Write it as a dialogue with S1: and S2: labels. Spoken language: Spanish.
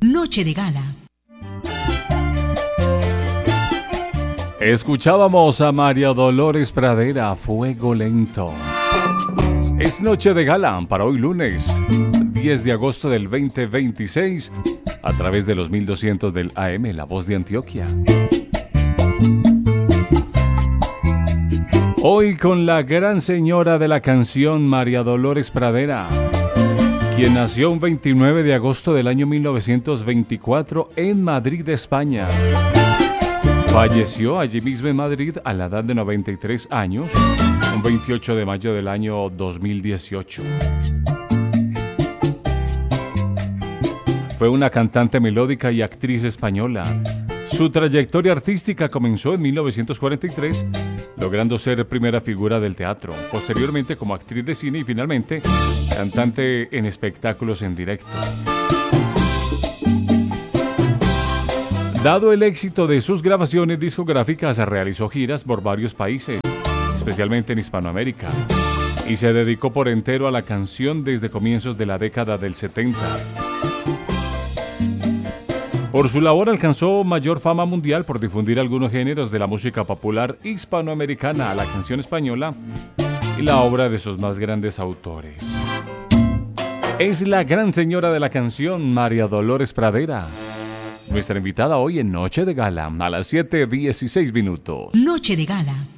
S1: Noche de Gala.
S2: Escuchábamos a María Dolores Pradera, Fuego Lento. Es Noche de Gala para hoy lunes, 10 de agosto del 2026, a través de los 1200 del AM, La Voz de Antioquia. Hoy con la gran señora de la canción, María Dolores Pradera, quien nació un 29 de agosto del año 1924 en Madrid, España. Falleció allí mismo en Madrid a la edad de 93 años, un 28 de mayo del año 2018. Fue una cantante melódica y actriz española. Su trayectoria artística comenzó en 1943, logrando ser primera figura del teatro, posteriormente como actriz de cine y finalmente cantante en espectáculos en directo. Dado el éxito de sus grabaciones discográficas, realizó giras por varios países, especialmente en Hispanoamérica, y se dedicó por entero a la canción desde comienzos de la década del 70. Por su labor alcanzó mayor fama mundial por difundir algunos géneros de la música popular hispanoamericana, la canción española y la obra de sus más grandes autores. Es la gran señora de la canción, María Dolores Pradera, nuestra invitada hoy en Noche de Gala, a las 7:16 minutos.
S1: Noche de Gala.